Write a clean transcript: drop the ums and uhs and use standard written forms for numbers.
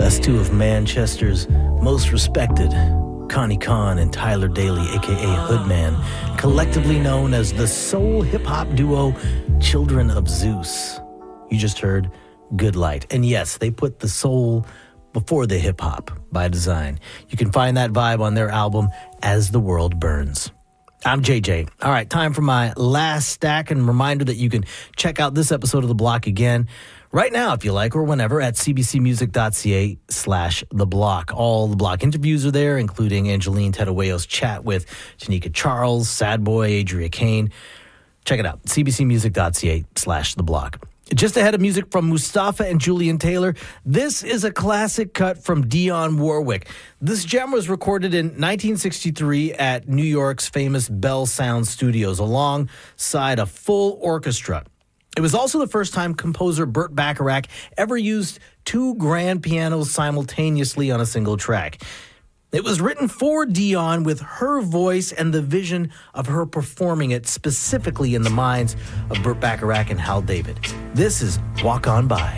That's two of Manchester's most respected, Connie Khan and Tyler Daly, a.k.a. Hoodman, collectively known as the soul hip-hop duo Children of Zeus. You just heard Good Light. And yes, they put the soul before the hip-hop by design. You can find that vibe on their album, As the World Burns. I'm JJ. All right, time for my last stack, and reminder that you can check out this episode of The Block again right now, if you like, or whenever, at cbcmusic.ca/The Block. All The Block interviews are there, including Angeline Tedaweo's chat with Janika Charles, Sad Boy, Adria Kane. Check it out, cbcmusic.ca/The Block. Just ahead of music from Mustafa and Julian Taylor, this is a classic cut from Dionne Warwick. This gem was recorded in 1963 at New York's famous Bell Sound Studios alongside a full orchestra. It was also the first time composer Burt Bacharach ever used two grand pianos simultaneously on a single track. It was written for Dionne with her voice and the vision of her performing it specifically in the minds of Burt Bacharach and Hal David. This is Walk On By.